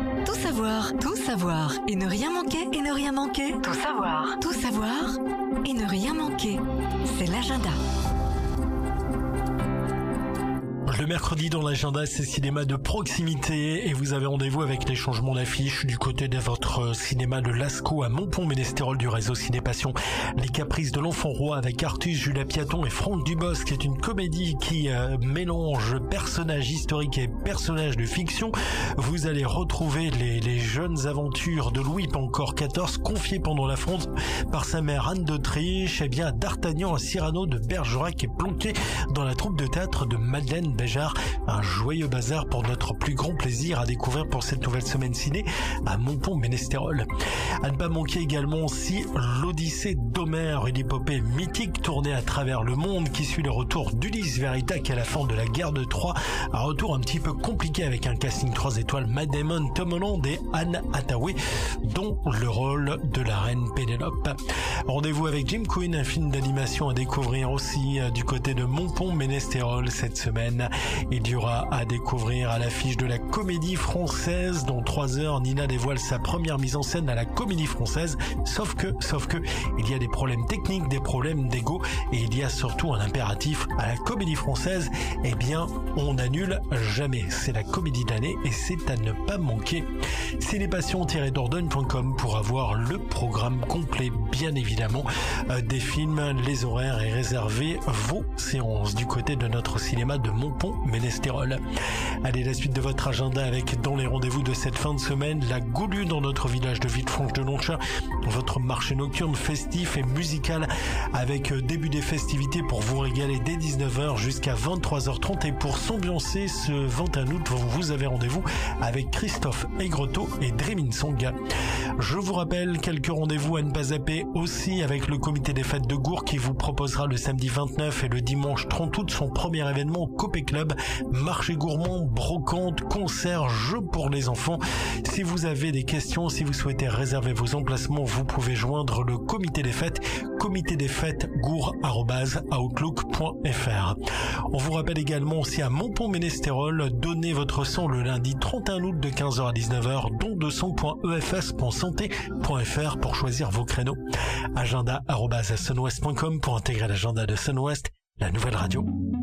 Tout savoir et ne rien manquer, et ne rien manquer. Tout savoir et ne rien manquer. C'est l'agenda. Le mercredi dans l'agenda, c'est cinéma de proximité et vous avez rendez-vous avec les changements d'affiches du côté de votre cinéma de Lascaux à Montpont-Ménestérol du réseau Ciné Passion. Les Caprices de l'Enfant Roi avec Artus, Julia Piaton et Franck Dubosc, qui est une comédie qui mélange personnages historiques et personnages de fiction. Vous allez retrouver les jeunes aventures de Louis pas encore 14 confiées pendant la fronde par sa mère Anne d'Autriche. Eh bien, D'Artagnan à Cyrano de Bergerac est planqué dans la troupe de théâtre de Madeleine Béjart. Un joyeux bazar pour notre plus grand plaisir à découvrir pour cette nouvelle semaine ciné à Montpont-Ménestérol. À ne pas manquer également aussi l'Odyssée d'Homère, une épopée mythique tournée à travers le monde qui suit le retour d'Ulysse Véritac à la fin de la guerre de Troie. Un retour un petit peu compliqué avec un casting 3 étoiles, Matt Damon, Tom Holland et Anne Hathaway, dont le rôle de la reine Pénélope. Rendez-vous avec Jim Queen, un film d'animation à découvrir aussi du côté de Montpont-Ménestérol cette semaine. Il y aura à découvrir à l'affiche de la Comédie Française. Dans 3 heures, Nina dévoile sa première mise en scène à la Comédie Française. Sauf que, il y a des problèmes techniques, des problèmes d'ego et il y a surtout un impératif à la Comédie Française. Eh bien, on n'annule jamais. C'est la comédie de l'année et c'est à ne pas manquer. Cinépassion-dordogne.com pour avoir le programme complet, bien évidemment, des films. Les horaires est réservé vos séances du côté de notre cinéma de Montpont-Ménestérol. Allez, la suite de votre agenda avec dans les rendez-vous de cette fin de semaine, la Goulue dans notre village de Villefranche-de-Lonchat, votre marché nocturne festif et musical avec début des festivités pour vous régaler dès 19h jusqu'à 23h30 et pour s'ambiancer ce 21 août, vous avez rendez-vous avec Christophe Aigretot et Dremin Song. Je vous rappelle quelques rendez-vous à ne pas zapper aussi avec le comité des fêtes de Gourg qui vous proposera le samedi 29 et le dimanche 30 août son premier événement au Copé Club, marché gourmand, brocante, concert, jeux pour les enfants. Si vous avez des questions, si vous souhaitez réserver vos emplacements, vous pouvez joindre le comité des fêtes gour@outlook.fr. On vous rappelle également aussi à Montpont-Ménestérol, donnez votre sang le lundi 31 août de 15h à 19h, don200.efs.santé.fr pour choisir vos créneaux. Agenda@sunwest.com pour intégrer l'agenda de Sunwest, la nouvelle radio.